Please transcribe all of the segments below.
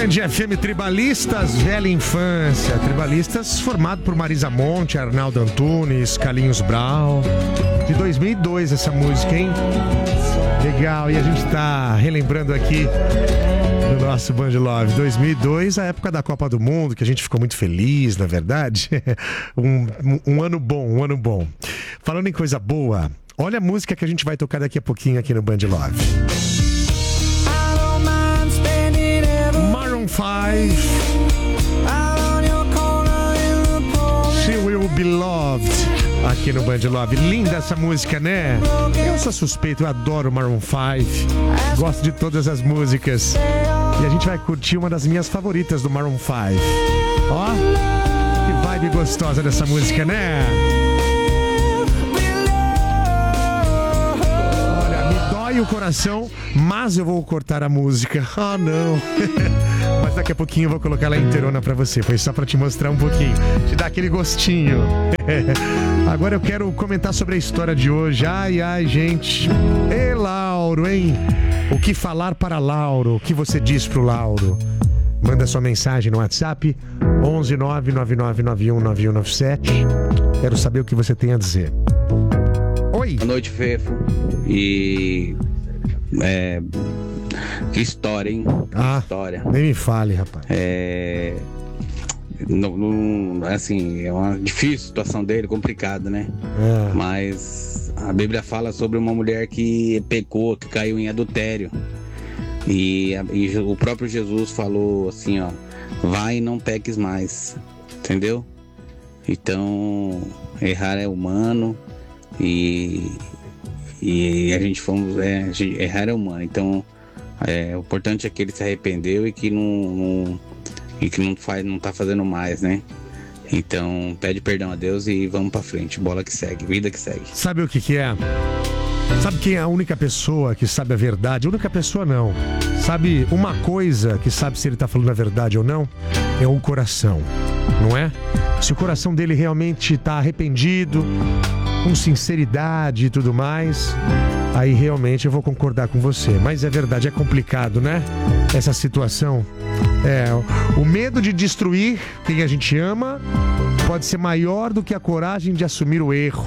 Band FM Tribalistas, velha infância. Tribalistas formado por Marisa Monte, Arnaldo Antunes, Carlinhos Brau. De 2002 essa música, hein? Legal, e a gente tá relembrando aqui no nosso Band Love 2002, a época da Copa do Mundo, que a gente ficou muito feliz, na verdade. um ano bom. Falando em coisa boa, olha a música que a gente vai tocar daqui a pouquinho aqui no Band Love. Maroon 5, She Will Be Loved, aqui no Band Love. Linda essa música, né? Eu sou suspeito, eu adoro Maroon 5, gosto de todas as músicas. E a gente vai curtir uma das minhas favoritas do Maroon 5. Ó, que vibe gostosa dessa música, né? Olha, me dói o coração, mas eu vou cortar a música. Ah, não. Mas daqui a pouquinho eu vou colocar ela inteirona pra você. Foi só pra te mostrar um pouquinho, te dar aquele gostinho. Agora eu quero comentar sobre a história de hoje. Ai, gente. Ei, Lauro, hein? O que falar para Lauro? O que você diz pro Lauro? Manda sua mensagem no WhatsApp 11 999919197. Quero saber o que você tem a dizer. Oi. Boa noite, Fefo. E... que história, hein? Ah, história. Nem me fale, rapaz. Assim, é uma difícil situação dele, complicada, né? Mas a Bíblia fala sobre uma mulher que pecou, que caiu em adultério. E o próprio Jesus falou assim, ó: vai e não peques mais. Entendeu? Então, errar é humano e a gente errar é humano. Então, o importante é que ele se arrependeu e que não tá fazendo mais, né? Então, pede perdão a Deus e vamos pra frente. Bola que segue, vida que segue. Sabe o que é? Sabe quem é a única pessoa que sabe a verdade? A única pessoa não. Sabe uma coisa que sabe se ele tá falando a verdade ou não? É o coração, não é? Se o coração dele realmente tá arrependido, com sinceridade e tudo mais, aí realmente eu vou concordar com você. Mas é verdade, é complicado, né? Essa situação. O medo de destruir quem a gente ama pode ser maior do que a coragem de assumir o erro.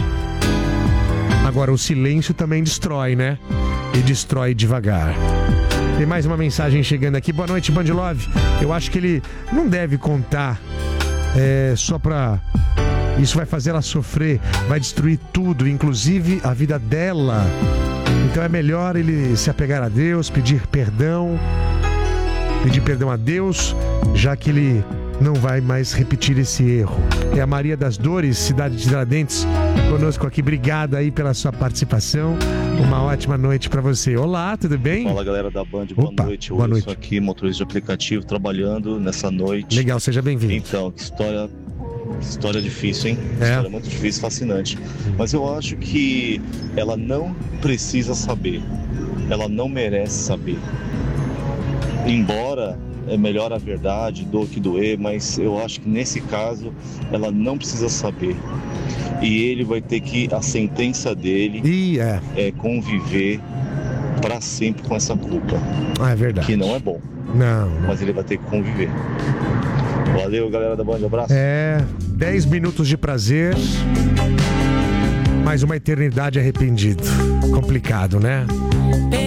Agora, o silêncio também destrói, né? E destrói devagar. Tem mais uma mensagem chegando aqui. Boa noite, Band Love. Eu acho que ele não deve contar só pra... Isso vai fazer ela sofrer, vai destruir tudo, inclusive a vida dela. Então é melhor ele se apegar a Deus, pedir perdão a Deus, já que ele não vai mais repetir esse erro. É a Maria das Dores, cidade de Tiradentes, conosco aqui. Obrigado aí pela sua participação. Uma ótima noite pra você. Olá, tudo bem? Fala, galera da Band, boa noite. Boa noite. Eu sou aqui, motorista de aplicativo, trabalhando nessa noite. Legal, seja bem-vindo. Então, que história difícil, hein? História muito difícil, fascinante. Mas eu acho que ela não precisa saber. Ela não merece saber. Embora é melhor a verdade, dor que doer, mas eu acho que nesse caso ela não precisa saber. E ele vai ter que, a sentença dele é conviver para sempre com essa culpa. É verdade. Que não é bom. Não. Mas ele vai ter que conviver. Valeu, galera da Band, abraço. 10 minutos de prazer, mais uma eternidade arrependido. Complicado, né?